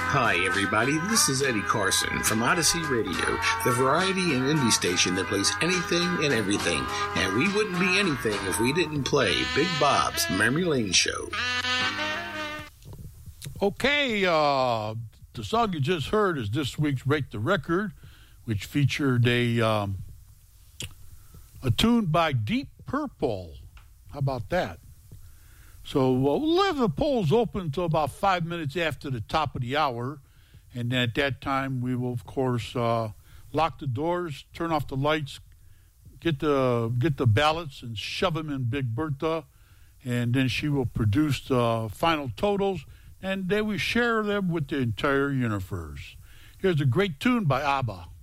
Hi, everybody. This is Eddie Carson from Odyssey Radio, the variety and indie station that plays anything and everything. And we wouldn't be anything if we didn't play Big Bob's Memory Lane Show. Okay, the song you just heard is this week's Rate the Record, which featured a tune by Deep Purple. How about that? So we'll leave the polls open until about 5 minutes after the top of the hour. And then at that time, we will, of course, lock the doors, turn off the lights, get the ballots and shove them in Big Bertha. And then she will produce the final totals. And then we share them with the entire universe. Here's a great tune by ABBA.